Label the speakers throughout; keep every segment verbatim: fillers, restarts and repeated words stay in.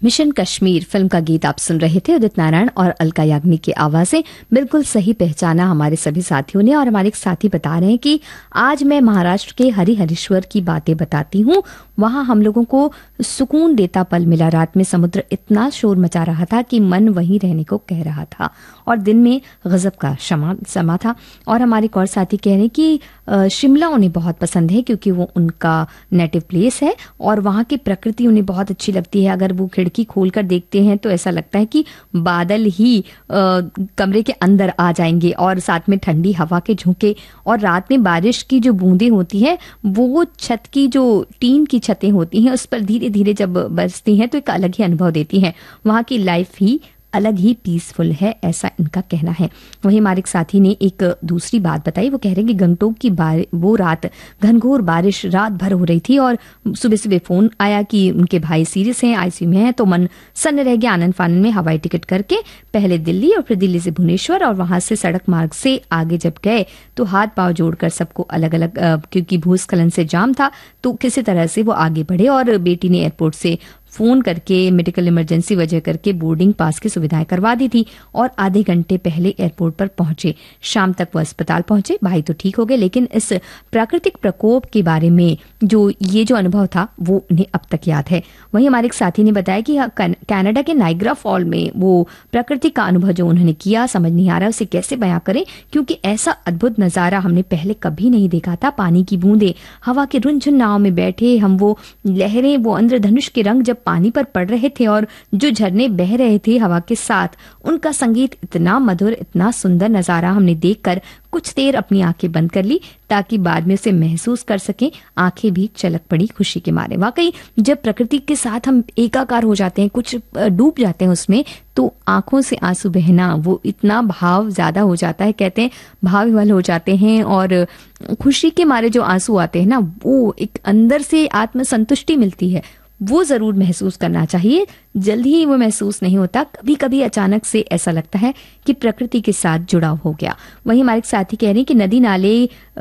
Speaker 1: Mission Kashmir film का गीत आप सुन रहे थे। उदित नारायण और अलका याग्निक की आवाजें। बिल्कुल सही पहचाना हमारे सभी साथियों ने। और हमारे एक साथी बता रहे हैं कि आज मैं महाराष्ट्र के हरिहरेश्वर की बातें बताती हूँ। वहां हम लोगों को सुकून देता पल मिला। रात में समुद्र इतना शोर मचा रहा था कि मन वहीं रहने को कह रहा था, और दिन में गजब का शमा समा था। और हमारे एक और साथी कह रहे हैं कि शिमला उन्हें बहुत पसंद है क्योंकि वो उनका नेटिव प्लेस है और वहाँ की प्रकृति उन्हें बहुत अच्छी लगती है। अगर वो खिड़की खोलकर देखते हैं तो ऐसा लगता है कि बादल ही आ, कमरे के अंदर आ जाएंगे, और साथ में ठंडी हवा के झोंके, और रात में बारिश की जो बूंदें होती हैं वो छत की जो टीन की छतें होती हैं उस पर धीरे धीरे जब बरसती हैं तो एक अलग ही अनुभव देती हैं। वहाँ की लाइफ ही अलग ही पीसफुल है, ऐसा इनका कहना है। वहीं हमारे एक साथी ने एक दूसरी बात बताई। वो कह रहे हैं कि गंगटोक की बार वो रात घनघोर बारिश रात भर हो रही थी और सुबह सुबह फोन आया कि उनके भाई सीरियस हैं, आईसीयू में हैं। तो मन सन्न रह गया। आनंद फानन में हवाई टिकट करके पहले दिल्ली और फिर दिल्ली से भुवनेश्वर, और वहां से सड़क मार्ग से आगे जब गए तो हाथ पांव जोड़कर सबको अलग अलग, क्योंकि भूस्खलन से जाम था तो किसी तरह से वो आगे बढ़े। और बेटी ने एयरपोर्ट से फोन करके मेडिकल इमरजेंसी वजह करके बोर्डिंग पास की सुविधाएं करवा दी थी और आधे घंटे पहले एयरपोर्ट पर पहुंचे। शाम तक वो अस्पताल पहुंचे। भाई तो ठीक हो गए, लेकिन इस प्राकृतिक प्रकोप के बारे में जो ये जो अनुभव था वो उन्हें अब तक याद है। वहीं हमारे एक साथी ने बताया कि कनाडा के नाइग्रा फॉल में वो प्रकृति का अनुभव जो उन्होंने किया, समझ नहीं आ रहा उसे कैसे बयां करें, क्योंकि ऐसा अद्भुत नजारा हमने पहले कभी नहीं देखा था। पानी की बूंदे, हवा के रुनझुन नाव में बैठे हम, वो लहरें, वो इंद्रधनुष के रंग जब पानी पर पड़ रहे थे और जो झरने बह रहे थे हवा के साथ, उनका संगीत इतना मधुर, इतना सुंदर नजारा हमने देखकर कुछ देर अपनी आंखें बंद कर ली ताकि बाद में उसे महसूस कर सकें। आंखें भी चलक पड़ी खुशी के मारे। वाकई जब प्रकृति के साथ हम एकाकार हो जाते हैं, कुछ डूब जाते हैं उसमें, तो आंखों से आंसू बहना, वो इतना भाव ज्यादा हो जाता है, कहते हैं भाव विवल हो जाते हैं, और खुशी के मारे जो आंसू आते हैं ना, वो एक अंदर से आत्मसंतुष्टि मिलती है, वो जरूर महसूस करना चाहिए। जल्दी ही वो महसूस नहीं होता, कभी कभी अचानक से ऐसा लगता है कि प्रकृति के साथ जुड़ाव हो गया। वहीं हमारे साथी कह रहे हैं कि नदी नाले,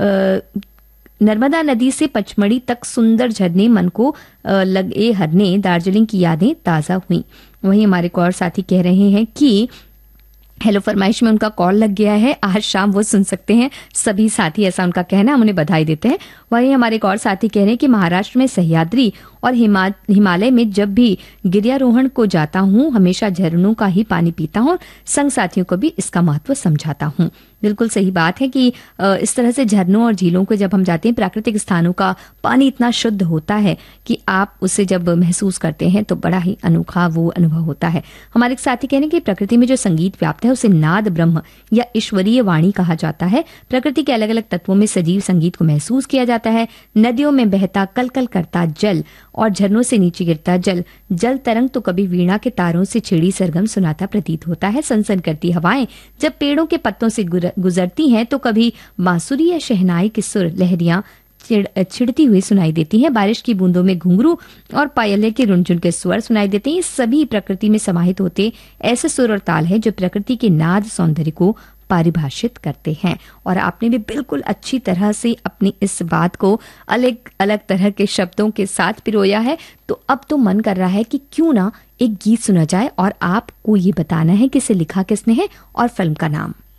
Speaker 1: नर्मदा नदी से पचमढ़ी तक सुंदर झरने मन को लगे हरने, दार्जिलिंग की यादें ताजा हुई। वहीं हमारे एक और साथी कह रहे हैं कि हेलो फरमाइश में उनका कॉल लग गया है, आज शाम वो सुन सकते हैं सभी साथी, ऐसा उनका कहना है। हम उन्हें बधाई देते हैं। वहीं हमारे एक और साथी कह रहे हैं कि महाराष्ट्र में सह्याद्री और हिमा हिमालय में जब भी गिरियारोहण को जाता हूँ हमेशा झरनों का ही पानी पीता हूँ, संग साथियों को भी इसका महत्व समझाता हूँ। बिल्कुल सही बात है कि इस तरह से झरनों और झीलों को जब हम जाते हैं, प्राकृतिक स्थानों का पानी इतना शुद्ध होता है कि आप उसे जब महसूस करते हैं तो बड़ा ही अनोखा वो अनुभव होता है। हमारे एक साथी कहने कि प्रकृति में जो संगीत व्याप्त है उसे नाद ब्रह्म या ईश्वरीय वाणी कहा जाता है। प्रकृति के अलग अलग तत्वों में सजीव संगीत को महसूस किया जाता है। नदियों में बहता कल कल करता जल और झरनों से नीचे गिरता जल, जल तरंग तो कभी वीणा के तारों से छिड़ी सरगम सुनाता प्रतीत होता है। सनसन करती हवाएं जब पेड़ों के पत्तों से गुजरती हैं तो कभी बांसुरी या शहनाई की सुर लहरियां चिड़ छिड़ती हुई सुनाई देती हैं। बारिश की बूंदों में घुंघरू और पायले के रुनझुन के स्वर सुनाई देते हैं। ये सभी प्रकृति में समाहित होते ऐसे सुर और ताल हैं जो प्रकृति के नाद सौंदर्य को परिभाषित करते हैं। और आपने भी बिल्कुल अच्छी तरह से अपनी इस बात को अलग अलग तरह के शब्दों के साथ पिरोया है। तो अब तो मन कर रहा है कि क्यों ना एक गीत सुना जाए, और आपको ये बताना है कि इसे लिखा किसने है और फिल्म का नाम।